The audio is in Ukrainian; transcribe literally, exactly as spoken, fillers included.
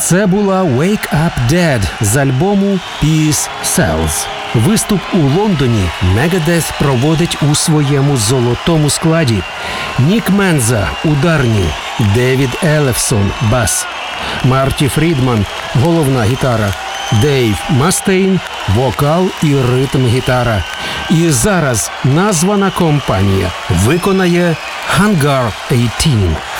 Це була Wake Up Dead з альбому Peace Sells. Виступ у Лондоні Megadeth проводить у своєму золотому складі. Нік Менза – ударні, Девід Елефсон – бас, Марті Фрідман – головна гітара, Дейв Мастейн – вокал і ритм-гітара. І зараз названа компанія виконає Hangar вісімнадцять.